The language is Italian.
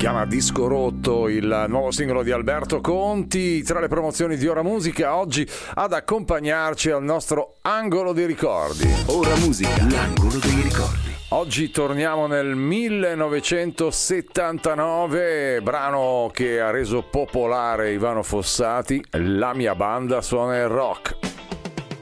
chiama Disco Rotto, il nuovo singolo di Alberto Conti. Tra le promozioni di Ora Musica, oggi ad accompagnarci al nostro angolo dei ricordi. Ora Musica, l'angolo dei ricordi. Oggi torniamo nel 1979, brano che ha reso popolare Ivano Fossati. La mia banda suona il rock.